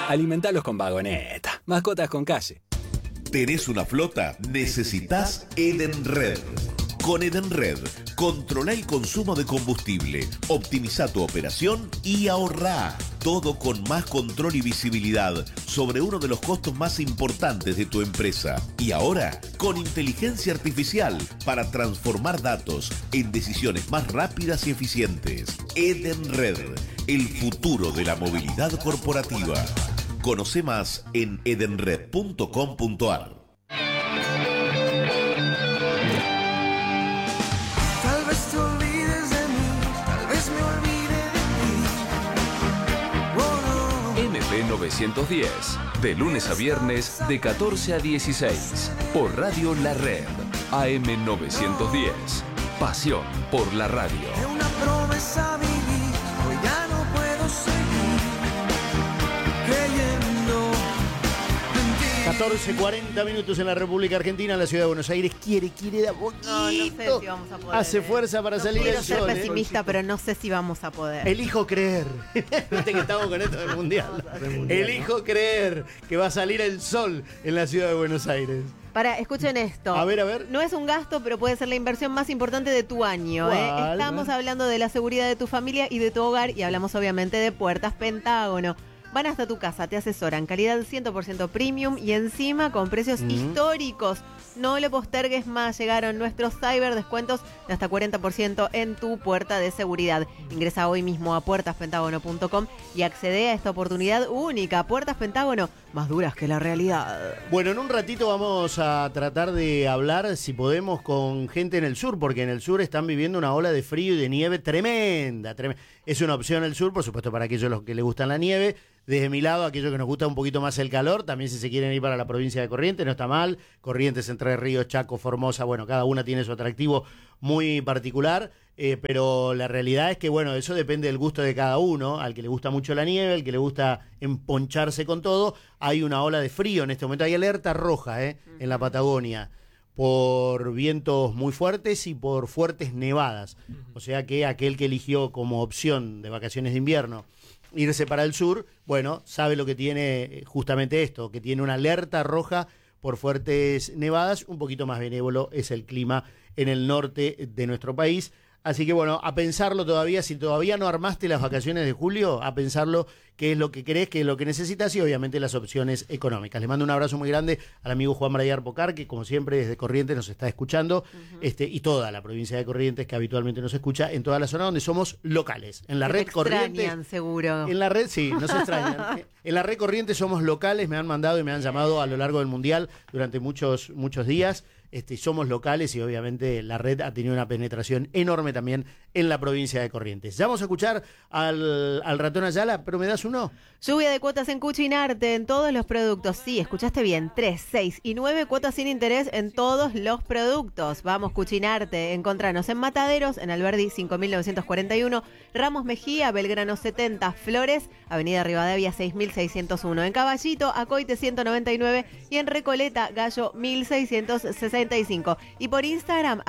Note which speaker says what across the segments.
Speaker 1: Alimentalos con Vagoneta. Mascotas con calle.
Speaker 2: ¿Tenés una flota? Necesitas Edenred. Con Edenred, controla el consumo de combustible, optimiza tu operación y ahorrá. Todo con más control y visibilidad sobre uno de los costos más importantes de tu empresa. Y ahora, con inteligencia artificial para transformar datos en decisiones más rápidas y eficientes. Edenred, el futuro de la movilidad corporativa. Conoce más en edenred.com.ar.
Speaker 3: Tal vez te olvides de mí, tal vez me olvide de ti.
Speaker 4: MP 910, de lunes a viernes de 14 a 16, por Radio La Red, AM 910. Pasión por la radio.
Speaker 3: De una promesa viví, hoy ya no puedo seguir creyendo en ti.
Speaker 5: 14:40 minutos en la República Argentina, en la ciudad de Buenos Aires. Quiere de a poquito.
Speaker 6: No sé si vamos a poder.
Speaker 5: Hace fuerza para salir
Speaker 6: quiero
Speaker 5: el
Speaker 6: ser
Speaker 5: sol.
Speaker 6: pesimista, pero no sé si vamos a poder.
Speaker 5: Elijo creer. Viste que estamos con esto del mundial. Elijo creer que va a salir el sol en la ciudad de Buenos Aires.
Speaker 6: Escuchen esto.
Speaker 5: A ver.
Speaker 6: No es un gasto, pero puede ser la inversión más importante de tu año.
Speaker 5: ¿Cuál?
Speaker 6: Estamos hablando de la seguridad de tu familia y de tu hogar y hablamos obviamente de Puertas Pentágono. Van hasta tu casa, te asesoran, calidad 100% premium y encima con precios históricos. No lo postergues más, llegaron nuestros cyber descuentos de hasta 40% en tu puerta de seguridad. Ingresa hoy mismo a puertaspentagono.com y accede a esta oportunidad única. Puertas Pentágono, más duras que la realidad.
Speaker 5: Bueno, en un ratito vamos a tratar de hablar, si podemos, con gente en el sur, porque en el sur están viviendo una ola de frío y de nieve tremenda. Es una opción el sur, por supuesto, para aquellos los que les gustan la nieve. Desde mi lado, aquellos que nos gusta un poquito más el calor, también si se quieren ir para la provincia de Corrientes, no está mal. Corrientes, Entre Ríos, Chaco, Formosa, bueno, cada una tiene su atractivo muy particular, pero la realidad es que, bueno, eso depende del gusto de cada uno. Al que le gusta mucho la nieve, al que le gusta emponcharse con todo, hay una ola de frío en este momento. Hay alerta roja en la Patagonia por vientos muy fuertes y por fuertes nevadas. O sea que aquel que eligió como opción de vacaciones de invierno irse para el sur, bueno, sabe lo que tiene justamente esto, que tiene una alerta roja por fuertes nevadas. Un poquito más benévolo es el clima en el norte de nuestro país. Así que bueno, a pensarlo todavía, si todavía no armaste las vacaciones de julio, a pensarlo qué es lo que querés, qué es lo que necesitas y obviamente las opciones económicas. Le mando un abrazo muy grande al amigo Juan María Pocar, que como siempre desde Corrientes nos está escuchando, y toda la provincia de Corrientes que habitualmente nos escucha en toda la zona donde somos locales. En la red Corrientes.
Speaker 6: Extrañan, seguro.
Speaker 5: En la red, sí, no se extrañan. En la red Corrientes somos locales, me han mandado y me han llamado a lo largo del Mundial durante muchos días. Somos locales y obviamente la red ha tenido una penetración enorme también en la provincia de Corrientes. Ya vamos a escuchar al ratón Ayala, pero ¿me das uno?
Speaker 6: Lluvia de cuotas en Cuchinarte en todos los productos. Sí, escuchaste bien, 3, 6 y 9 cuotas sin interés en todos los productos. Vamos, Cuchinarte, encontranos en Mataderos, en Alberdi 5941, Ramos Mejía, Belgrano 70, Flores, Avenida Rivadavia 6601, en Caballito, Acoite 199 y en Recoleta, Gallo 1665. Y por Instagram,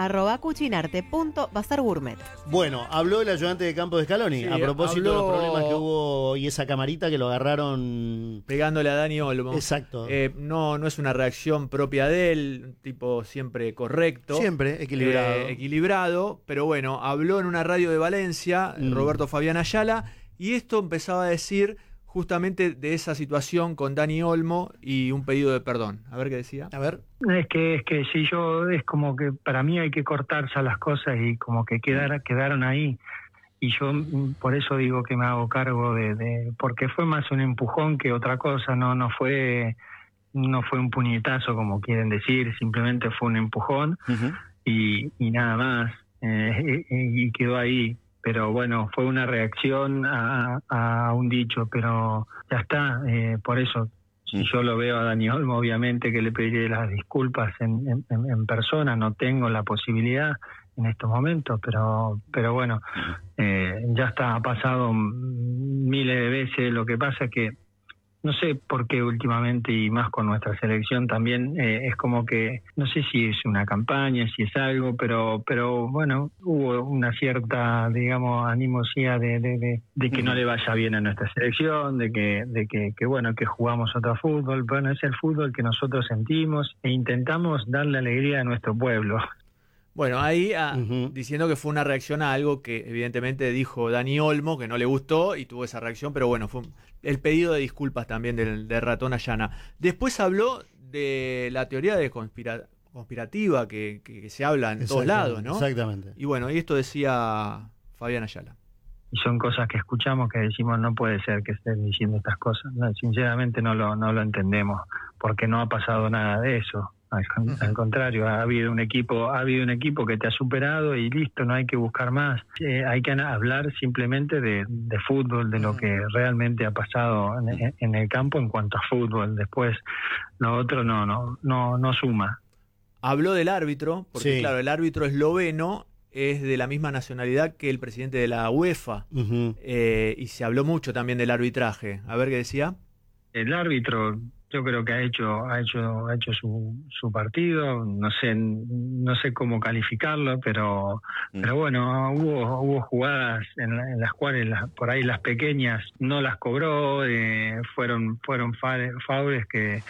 Speaker 6: @cuchinarte.bazargourmet.
Speaker 5: Bueno, habló el ayudante de campo de Scaloni, a propósito de los problemas que hubo y esa camarita que lo agarraron
Speaker 7: pegándole a Dani Olmo.
Speaker 5: Exacto.
Speaker 7: No es una reacción propia de él, un tipo siempre correcto.
Speaker 5: Siempre
Speaker 7: equilibrado, pero bueno, habló en una radio de Valencia, Roberto Fabián Ayala, y esto empezaba a decir justamente de esa situación con Dani Olmo y un pedido de perdón. A ver qué decía.
Speaker 5: A ver.
Speaker 8: Es que si yo, es como que para mí hay que cortar ya las cosas y como que quedaron ahí. Y yo por eso digo que me hago cargo porque fue más un empujón que otra cosa, no fue un puñetazo como quieren decir, simplemente fue un empujón y nada más, y quedó ahí. Pero bueno, fue una reacción a un dicho, pero ya está, por eso, si yo lo veo a Dani Olmo, obviamente que le pediré las disculpas en persona, no tengo la posibilidad en estos momentos, pero bueno, ya está, ha pasado miles de veces. Lo que pasa es que no sé por qué últimamente, y más con nuestra selección también, es como que, no sé si es una campaña, si es algo, pero bueno, hubo una cierta, digamos, animosidad de que no le vaya bien a nuestra selección, de que bueno, que jugamos otro fútbol. Bueno, es el fútbol que nosotros sentimos e intentamos darle alegría a nuestro pueblo.
Speaker 7: Bueno, ahí diciendo que fue una reacción a algo que evidentemente dijo Dani Olmo, que no le gustó y tuvo esa reacción, pero bueno, fue el pedido de disculpas también de Ratón Ayana. Después habló de la teoría de conspirativa que se habla en todos lados, ¿no?
Speaker 5: Exactamente.
Speaker 7: Y bueno, y esto decía Fabián Ayala.
Speaker 8: Y son cosas que escuchamos que decimos, no puede ser que estén diciendo estas cosas. No, sinceramente no lo entendemos, porque no ha pasado nada de eso. Al contrario, ha habido un equipo que te ha superado y listo, no hay que buscar más. Hay que hablar simplemente de fútbol, de lo que realmente ha pasado en el campo en cuanto a fútbol. Después lo otro no suma.
Speaker 7: Habló del árbitro, porque
Speaker 5: Sí.
Speaker 7: claro, el árbitro esloveno es de la misma nacionalidad que el presidente de la UEFA, y se habló mucho también del arbitraje. A ver qué decía.
Speaker 8: El árbitro, yo creo que ha hecho su partido. No sé cómo calificarlo, pero bueno, hubo jugadas en las cuales por ahí las pequeñas no las cobró, fueron faules que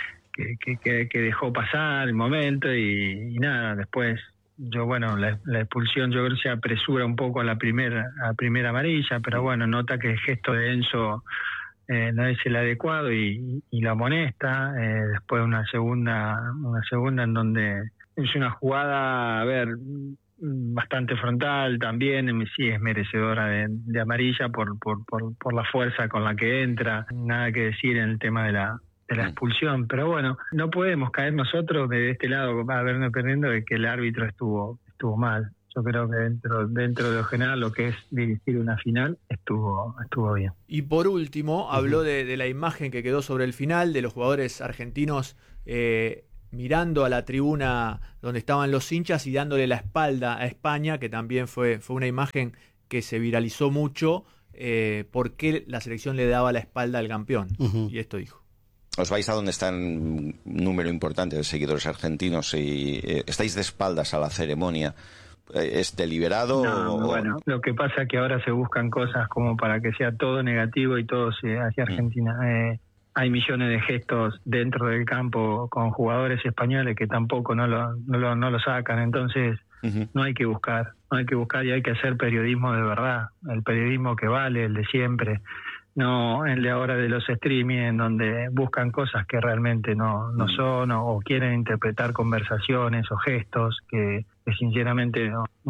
Speaker 8: dejó pasar el momento y nada. Después la expulsión, yo creo que se apresura un poco a la primera amarilla, pero bueno, nota que el gesto de Enzo no es el adecuado y lo amonesta. Después una segunda en donde es una jugada, bastante frontal también, sí es merecedora de amarilla por la fuerza con la que entra. Nada que decir en el tema de la expulsión, pero bueno, no podemos caer nosotros de este lado a vernos perdiendo de que el árbitro estuvo mal. Yo creo que dentro de lo general, lo que es dirigir una final, estuvo bien.
Speaker 7: Y por último, habló de la imagen que quedó sobre el final, de los jugadores argentinos mirando a la tribuna donde estaban los hinchas y dándole la espalda a España, que también fue una imagen que se viralizó mucho, porque la selección le daba la espalda al campeón. Y esto dijo.
Speaker 9: Os vais a donde están un número importante de seguidores argentinos y estáis de espaldas a la ceremonia. ¿Es deliberado?
Speaker 8: Bueno, lo que pasa es que ahora se buscan cosas como para que sea todo negativo y todo hacia Argentina. Hay millones de gestos dentro del campo con jugadores españoles que tampoco no lo sacan. Entonces no hay que buscar y hay que hacer periodismo de verdad, el periodismo que vale, el de siempre. No el de ahora de los streaming, en donde buscan cosas que realmente no son, o quieren interpretar conversaciones o gestos que sinceramente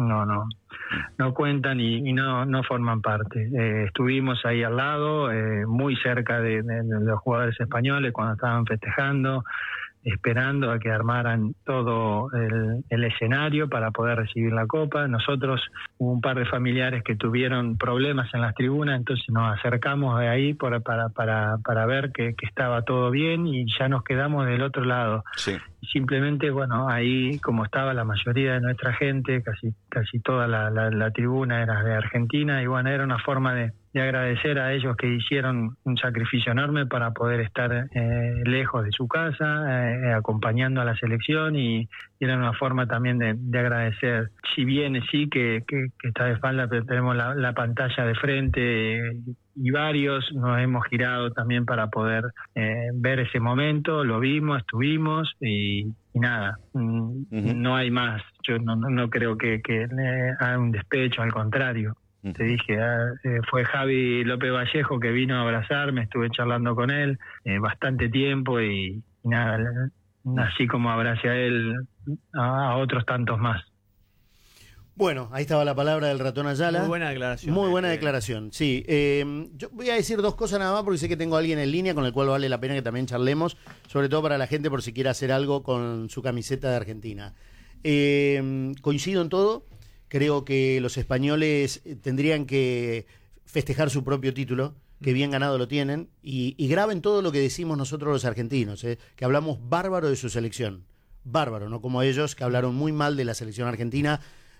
Speaker 8: no cuentan y no forman parte. Estuvimos ahí al lado, muy cerca de los jugadores españoles cuando estaban festejando, esperando a que armaran todo el escenario para poder recibir la copa. Nosotros, hubo un par de familiares que tuvieron problemas en las tribunas, entonces nos acercamos de ahí para ver que estaba todo bien y ya nos quedamos del otro lado.
Speaker 9: Sí.
Speaker 8: Y simplemente, ahí como estaba la mayoría de nuestra gente, casi toda la tribuna era de Argentina, y era una forma de agradecer a ellos que hicieron un sacrificio enorme para poder estar lejos de su casa, acompañando a la selección, y era una forma también de agradecer. Si bien sí que está de espalda, pero tenemos la pantalla de frente, y varios nos hemos girado también para poder ver ese momento. Lo vimos, estuvimos y nada, no hay más. Yo no creo que haga un despecho, al contrario. Te dije, fue Javi López Vallejo que vino a abrazarme, estuve charlando con él bastante tiempo y nada, así como abracé a él, a otros tantos más.
Speaker 5: Bueno, ahí estaba la palabra del Ratón Ayala.
Speaker 7: Muy buena declaración.
Speaker 5: Muy buena declaración, sí. Yo voy a decir dos cosas nada más porque sé que tengo a alguien en línea con el cual vale la pena que también charlemos, sobre todo para la gente por si quiere hacer algo con su camiseta de Argentina. Coincido en todo. Creo que los españoles tendrían que festejar su propio título, que bien ganado lo tienen, y graben todo lo que decimos nosotros los argentinos, que hablamos bárbaro de su selección. Bárbaro, no como ellos, que hablaron muy mal de la selección argentina.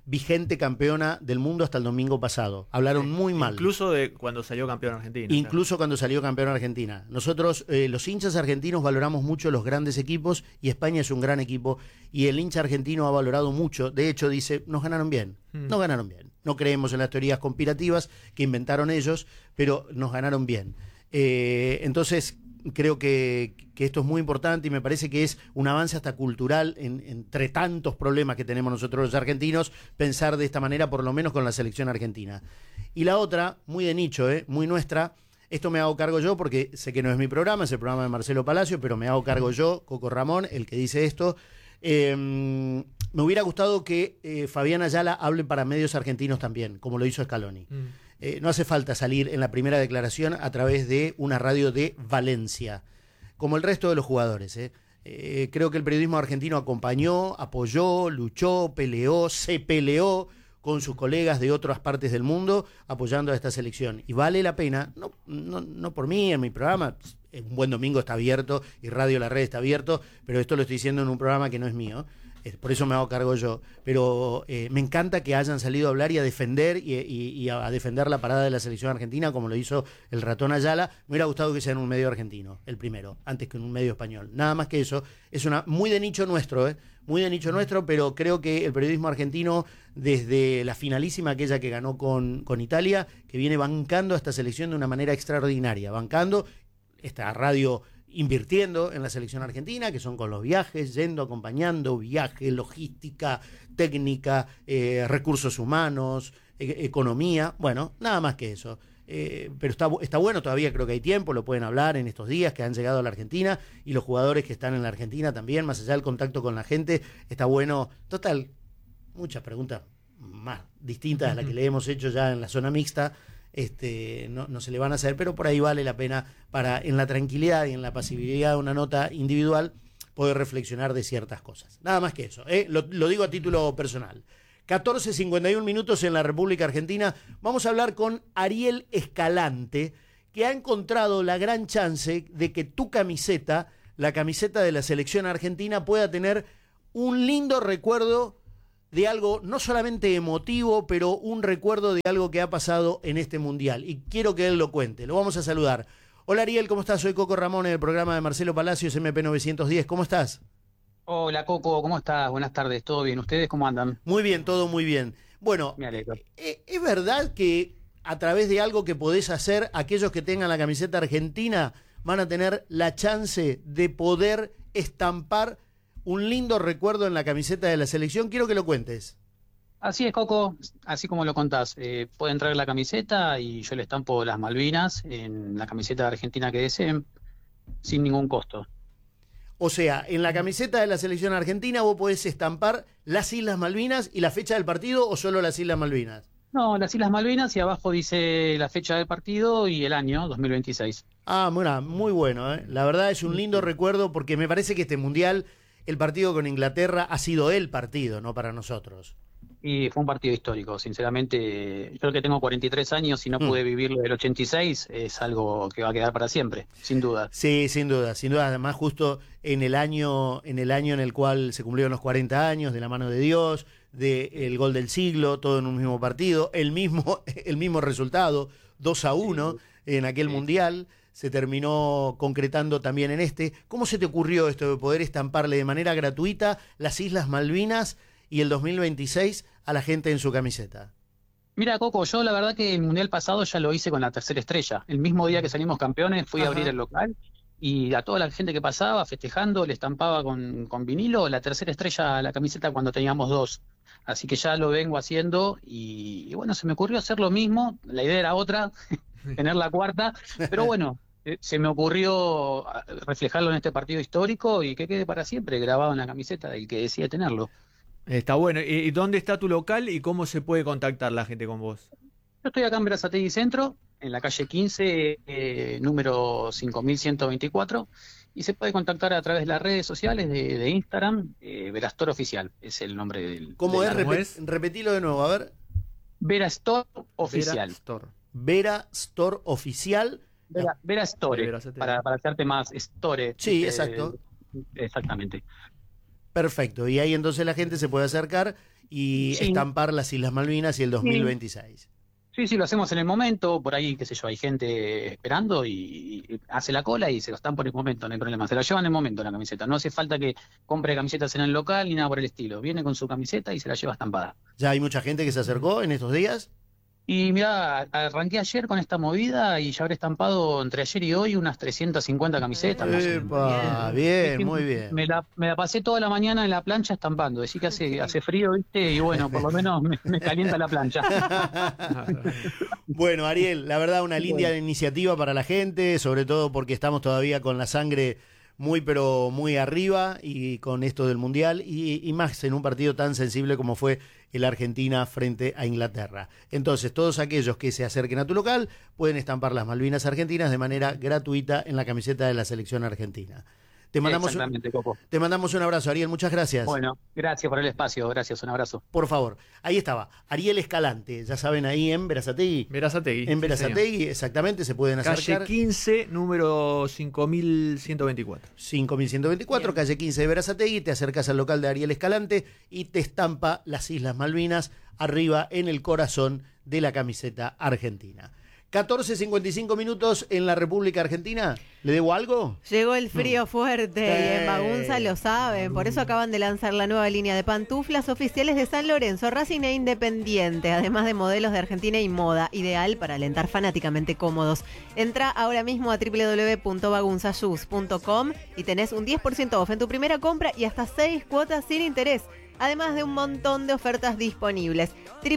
Speaker 5: vigente campeona del mundo hasta el domingo pasado. Hablaron muy mal.
Speaker 7: Incluso de cuando salió campeón Argentina.
Speaker 5: Incluso cuando salió campeón Argentina. Nosotros, los hinchas argentinos, valoramos mucho los grandes equipos y España es un gran equipo y el hincha argentino ha valorado mucho. De hecho, dice, nos ganaron bien. Nos ganaron bien. No creemos en las teorías conspirativas que inventaron ellos, pero nos ganaron bien. Entonces, creo que esto es muy importante y me parece que es un avance hasta cultural entre tantos problemas que tenemos nosotros los argentinos, pensar de esta manera, por lo menos con la selección argentina. Y la otra, muy de nicho, muy nuestra, esto me hago cargo yo porque sé que no es mi programa, es el programa de Marcelo Palacio, pero me hago cargo yo, Coco Ramón, el que dice esto. Me hubiera gustado que Fabián Ayala hable para medios argentinos también, como lo hizo Scaloni. No hace falta salir en la primera declaración a través de una radio de Valencia, como el resto de los jugadores. Creo que el periodismo argentino acompañó, apoyó, luchó, se peleó con sus colegas de otras partes del mundo apoyando a esta selección. Y vale la pena, no por mí, en mi programa, Un Buen Domingo está abierto y Radio La Red está abierto, pero esto lo estoy diciendo en un programa que no es mío. Por eso me hago cargo yo, pero me encanta que hayan salido a hablar y a defender y a defender la parada de la selección argentina como lo hizo el ratón Ayala. Me hubiera gustado que sea en un medio argentino, el primero, antes que en un medio español. Nada más que eso, es muy de nicho nuestro, muy de nicho nuestro, pero creo que el periodismo argentino, desde la finalísima aquella que ganó con Italia, que viene bancando a esta selección de una manera extraordinaria, bancando esta radio invirtiendo en la selección argentina, que son con los viajes, yendo, acompañando, viaje, logística, técnica, recursos humanos, economía, bueno, nada más que eso. Pero está bueno, todavía creo que hay tiempo, lo pueden hablar en estos días que han llegado a la Argentina y los jugadores que están en la Argentina también, más allá del contacto con la gente, está bueno. Total, muchas preguntas más distintas a las que le hemos hecho ya en la zona mixta, no se le van a hacer, pero por ahí vale la pena para, en la tranquilidad y en la pasividad de una nota individual, poder reflexionar de ciertas cosas. Nada más que eso, lo digo a título personal. 14:51 minutos en la República Argentina. Vamos a hablar con Ariel Escalante, que ha encontrado la gran chance de que tu camiseta, la camiseta de la selección argentina, pueda tener un lindo recuerdo de algo no solamente emotivo, pero un recuerdo de algo que ha pasado en este Mundial. Y quiero que él lo cuente. Lo vamos a saludar. Hola Ariel, ¿cómo estás? Soy Coco Ramón en el programa de Marcelo Palacios, MP 910. ¿Cómo estás?
Speaker 10: Hola Coco, ¿cómo estás? Buenas tardes, ¿todo bien? ¿Ustedes cómo andan?
Speaker 5: Muy bien, todo muy bien. Bueno,
Speaker 10: me alegro.
Speaker 5: ¿Es verdad que a través de algo que podés hacer, aquellos que tengan la camiseta argentina van a tener la chance de poder estampar un lindo recuerdo en la camiseta de la selección? Quiero que lo cuentes.
Speaker 10: Así es, Coco, así como lo contás. Pueden traer la camiseta y yo le estampo las Malvinas en la camiseta de Argentina que deseen, sin ningún costo.
Speaker 5: O sea, en la camiseta de la selección argentina vos podés estampar las Islas Malvinas y la fecha del partido, ¿o solo las Islas Malvinas?
Speaker 10: No, las Islas Malvinas, y abajo dice la fecha del partido y el año 2026.
Speaker 5: Ah, bueno, muy bueno, ¿eh? La verdad es un lindo recuerdo, porque me parece que este Mundial, el partido con Inglaterra, ha sido el partido, ¿no? Para nosotros.
Speaker 10: Y fue un partido histórico, sinceramente. Yo que tengo 43 años y no pude vivirlo del 86, es algo que va a quedar para siempre, sin duda.
Speaker 5: Sí, sin duda, sin duda. Además, justo en el año en el cual se cumplieron los 40 años de la mano de Dios, del gol del siglo, todo en un mismo partido, el mismo resultado, 2-1 en aquel Mundial. Se terminó concretando también en este. ¿Cómo se te ocurrió esto de poder estamparle de manera gratuita las Islas Malvinas y el 2026 a la gente en su camiseta?
Speaker 10: Mira, Coco, yo la verdad que el Mundial pasado ya lo hice con la tercera estrella. El mismo día que salimos campeones fui a abrir el local y a toda la gente que pasaba festejando le estampaba con vinilo la tercera estrella a la camiseta cuando teníamos 2. Así que ya lo vengo haciendo y bueno, se me ocurrió hacer lo mismo. La idea era otra, tener la cuarta, pero bueno, se me ocurrió reflejarlo en este partido histórico y que quede para siempre grabado en la camiseta del que decía tenerlo.
Speaker 7: Está bueno. ¿Y dónde está tu local y cómo se puede contactar la gente con vos?
Speaker 10: Yo estoy acá en Berazategui Centro, en la calle 15, número 5124, y se puede contactar a través de las redes sociales de Instagram, Verastor Oficial, es el nombre del...
Speaker 5: ¿Cómo es? Repetilo de nuevo, a ver.
Speaker 10: Verastor Oficial.
Speaker 5: Verastor Oficial.
Speaker 10: Verastore, para hacerte más store.
Speaker 5: Sí, exacto.
Speaker 10: Exactamente.
Speaker 5: Perfecto, y ahí entonces la gente se puede acercar y estampar las Islas Malvinas y el 2026.
Speaker 10: Sí, lo hacemos en el momento, por ahí, qué sé yo, hay gente esperando y hace la cola y se lo estampa en el momento, no hay problema, se la llevan en el momento la camiseta, no hace falta que compre camisetas en el local ni nada por el estilo, viene con su camiseta y se la lleva estampada.
Speaker 5: ¿Ya hay mucha gente que se acercó en estos días?
Speaker 10: Y mirá, arranqué ayer con esta movida y ya habré estampado entre ayer y hoy unas 350 camisetas.
Speaker 5: Epa, bien, muy bien.
Speaker 10: Me la pasé toda la mañana en la plancha estampando, decís que hace frío, ¿viste? Y bueno, por lo menos me calienta la plancha.
Speaker 5: Bueno, Ariel, la verdad una linda iniciativa para la gente, sobre todo porque estamos todavía con la sangre muy pero muy arriba y con esto del Mundial y más en un partido tan sensible como fue el Argentina frente a Inglaterra. Entonces, todos aquellos que se acerquen a tu local pueden estampar las Malvinas argentinas de manera gratuita en la camiseta de la selección argentina. Te mandamos un abrazo, Ariel, muchas gracias.
Speaker 10: Bueno, gracias por el espacio, gracias, un abrazo.
Speaker 5: Por favor, ahí estaba, Ariel Escalante, ya saben, ahí en Berazategui. En Berazategui, exactamente, se pueden acercar.
Speaker 7: Calle 15, número 5124.
Speaker 5: 5124, calle 15 de Berazategui, te acercas al local de Ariel Escalante y te estampa las Islas Malvinas arriba en el corazón de la camiseta argentina. 14:55 minutos en la República Argentina. ¿Le debo algo?
Speaker 6: Llegó el frío fuerte y en Bagunza lo saben. Por eso acaban de lanzar la nueva línea de pantuflas oficiales de San Lorenzo, Racing e Independiente, además de modelos de Argentina y moda, ideal para alentar fanáticamente cómodos. Entra ahora mismo a www.bagunzashoes.com y tenés un 10% off en tu primera compra y hasta 6 cuotas sin interés. Además de un montón de ofertas disponibles.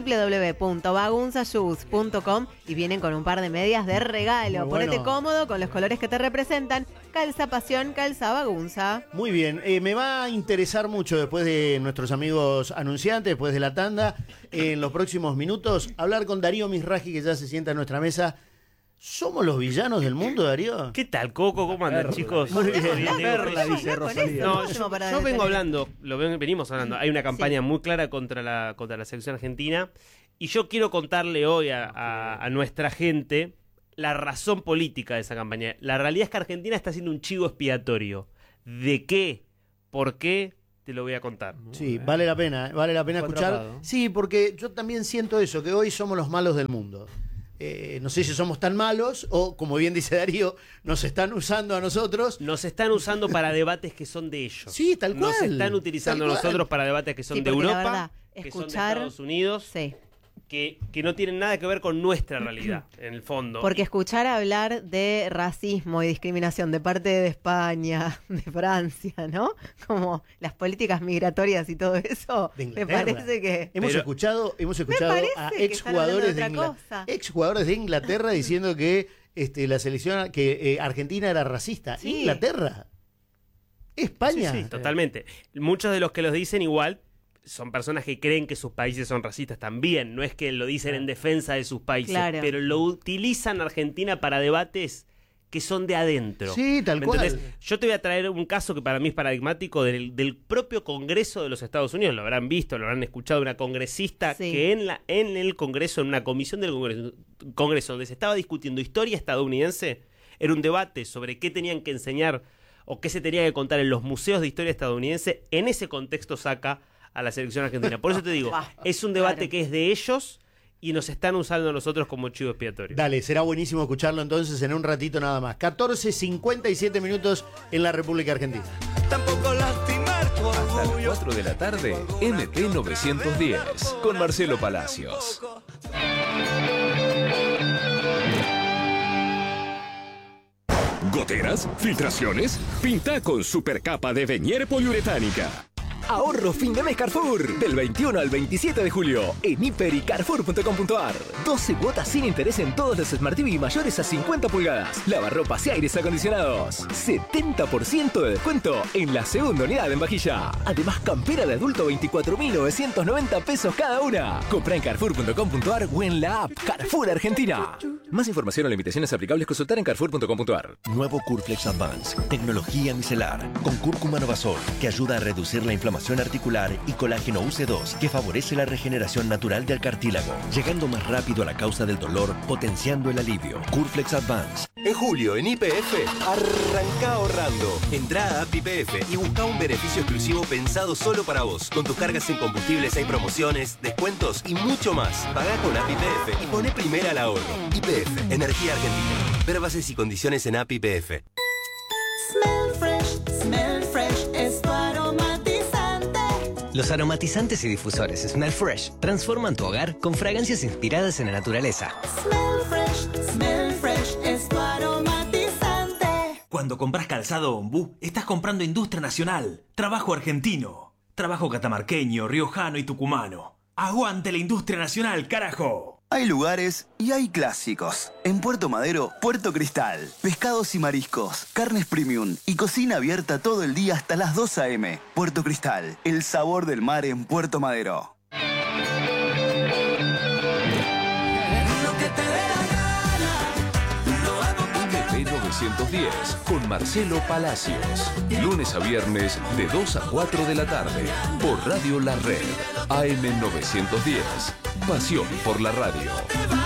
Speaker 6: www.bagunzashoes.com y vienen con un par de medias de regalo.
Speaker 5: Bueno.
Speaker 6: Ponete cómodo con los colores que te representan. Calza pasión, calza bagunza.
Speaker 5: Muy bien, me va a interesar mucho después de nuestros amigos anunciantes, después de la tanda, en los próximos minutos, hablar con Darío Mizrahi, que ya se sienta en nuestra mesa. ¿Somos los villanos del mundo, Darío?
Speaker 11: ¿Qué tal, Coco? ¿Cómo andan, chicos?
Speaker 5: Muy bien.
Speaker 11: Dice Rosalía. No, yo vengo hablando, venimos hablando. Hay una campaña muy clara contra la selección argentina y yo quiero contarle hoy a nuestra gente la razón política de esa campaña. La realidad es que Argentina está haciendo un chivo expiatorio. ¿De qué? ¿Por qué? Te lo voy a contar.
Speaker 5: Sí, vale la pena escuchar. Atrapado. Sí, porque yo también siento eso, que hoy somos los malos del mundo. No sé si somos tan malos o, como bien dice Darío, nos están usando a nosotros.
Speaker 11: Nos están usando para debates que son de ellos.
Speaker 5: Sí, tal cual.
Speaker 11: Nos están utilizando a nosotros para debates que son de Europa,
Speaker 6: verdad,
Speaker 11: que son de Estados Unidos, que no tienen nada que ver con nuestra realidad, en el fondo.
Speaker 6: Porque escuchar hablar de racismo y discriminación de parte de España, de Francia, ¿no? Como las políticas migratorias y todo eso, me parece que...
Speaker 5: Hemos escuchado a exjugadores de Inglaterra diciendo que la selección, que Argentina era racista. Sí. Inglaterra. España.
Speaker 11: Sí, totalmente. Muchos de los que los dicen igual son personas que creen que sus países son racistas también. No es que lo dicen en defensa de sus países, pero lo utilizan Argentina para debates que son de adentro.
Speaker 5: Sí, tal cual.
Speaker 11: Yo te voy a traer un caso que para mí es paradigmático del propio Congreso de los Estados Unidos. Lo habrán visto, lo habrán escuchado, una congresista que en el Congreso, en una comisión del Congreso donde se estaba discutiendo historia estadounidense, era un debate sobre qué tenían que enseñar o qué se tenía que contar en los museos de historia estadounidense. En ese contexto saca a la selección argentina. Por eso te digo, es un debate que es de ellos y nos están usando a nosotros como chivo expiatorio.
Speaker 5: Dale, será buenísimo escucharlo entonces en un ratito nada más. 14:57 minutos en la República Argentina.
Speaker 3: Tampoco lastimar tu orgullo.
Speaker 4: Hasta las 4 de la tarde, MP 910, con Marcelo Palacios.
Speaker 12: ¿Goteras? ¿Filtraciones? Pinta con supercapa de Venier poliuretánica.
Speaker 13: Ahorro fin de mes Carrefour, del 21 al 27 de julio, en hiper y carrefour.com.ar. 12 cuotas sin interés en todos los Smart TV mayores a 50 pulgadas, lavarropas y aires acondicionados. 70% de descuento en la segunda unidad en vajilla. Además, campera de adulto 24.990 pesos cada una. Compra en carrefour.com.ar o en la app Carrefour Argentina. Más información o limitaciones aplicables, consultar en carrefour.com.ar.
Speaker 2: Nuevo Curflex Advance, tecnología micelar, con cúrcuma Novasol, que ayuda a reducir la inflamación
Speaker 14: inflamación articular y colágeno UC2 que favorece la regeneración natural del cartílago, llegando más rápido a la causa del dolor, potenciando el alivio. Curflex Advance.
Speaker 15: En julio, en YPF, arranca ahorrando. Entrá a App YPF y busca un beneficio exclusivo pensado solo para vos. Con tus cargas en combustibles hay promociones, descuentos y mucho más. Pagá con App YPF y poné primera al ahorro. YPF, Energía Argentina. Ver bases y condiciones en App YPF.
Speaker 3: Smell Fresh es tu aromatizante.
Speaker 13: Los aromatizantes y difusores Smell Fresh transforman tu hogar con fragancias inspiradas en la naturaleza.
Speaker 3: Smell Fresh es tu aromatizante.
Speaker 16: Cuando compras calzado Ombú, estás comprando industria nacional, trabajo argentino, trabajo catamarqueño, riojano y tucumano. ¡Aguante la industria nacional, carajo!
Speaker 17: Hay lugares y hay clásicos. En Puerto Madero, Puerto Cristal. Pescados y mariscos, carnes premium y cocina abierta todo el día hasta las 2 a.m. Puerto Cristal, el sabor del mar en Puerto Madero.
Speaker 4: MP 910 con Marcelo Palacios. Lunes a viernes de 2 a 4 de la tarde. Por Radio La Red. AM 910. Pasión por la radio.